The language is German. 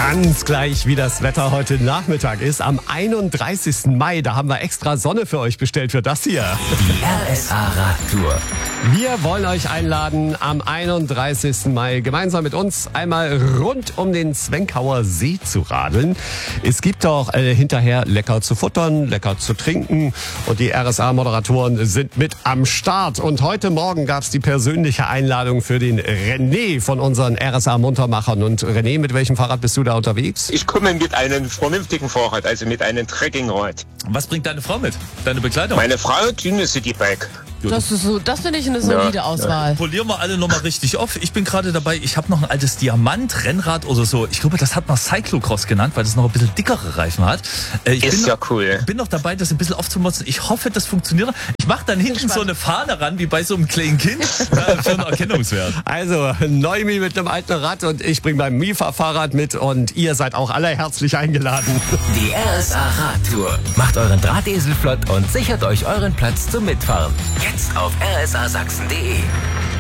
Ganz gleich, wie das Wetter heute Nachmittag ist. Am 31. Mai, da haben wir extra Sonne für euch bestellt für das hier. Die RSA-Radtour. Wir wollen euch einladen, am 31. Mai gemeinsam mit uns einmal rund um den Zwenkauer See zu radeln. Es gibt auch hinterher lecker zu futtern, lecker zu trinken und die RSA-Moderatoren sind mit am Start. Und heute Morgen gab es die persönliche Einladung für den René von unseren RSA-Muntermachern. Und René, mit welchem Fahrrad bist du da unterwegs? Ich komme mit einem vernünftigen Fahrrad, also mit einem Trekkingrad. Was bringt deine Frau mit? Deine Begleitung? Meine Frau, die eine Citybike. Das finde ich eine solide Auswahl. Polieren wir alle nochmal richtig auf. Ich bin gerade dabei, ich habe noch ein altes Diamant-Rennrad oder so. Ich glaube, das hat man Cyclocross genannt, weil das noch ein bisschen dickere Reifen hat. Ist ja cool. Ich bin noch dabei, das ein bisschen aufzumotzen. Ich hoffe, das funktioniert. Ich mache dann hinten so eine Fahne ran, wie bei so einem kleinen Kind, für einen Erkennungswert. Also, Neumi mit einem alten Rad und ich bringe mein Mifa-Fahrrad mit und ihr seid auch alle herzlich eingeladen. Die RSA-Radtour. Macht euren Drahtesel flott und sichert euch euren Platz zum Mitfahren. Jetzt auf rsasachsen.de.